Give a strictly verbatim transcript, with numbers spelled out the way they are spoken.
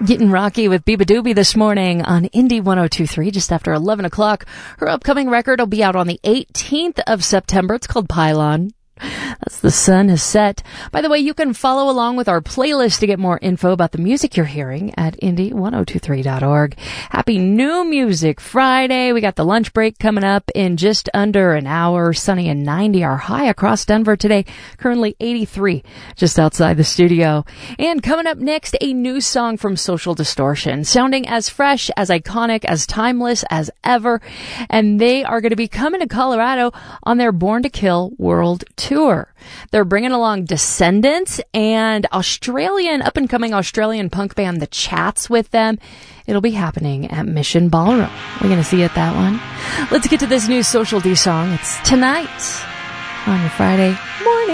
Getting rocky with Biba Doobie this morning on Indie one oh two point three, just after eleven o'clock. Her upcoming record will be out on the eighteenth of September. It's called Pylon. That's The Sun Has Set. By the way, you can follow along with our playlist to get more info about the music you're hearing at indie ten twenty-three dot org. Happy New Music Friday. We got the lunch break coming up in just under an hour. Sunny and ninety, our high across Denver today. Currently eighty-three just outside the studio. And coming up next, a new song from Social Distortion, sounding as fresh, as iconic, as timeless as ever. And they are going to be coming to Colorado on their Born to Kill World Tour. Tour. They're bringing along Descendants and Australian, up-and-coming Australian punk band The Chats with them. It'll be happening at Mission Ballroom. We're going to see you at that one. Let's get to this new Social D song. It's Tonight on your Friday morning.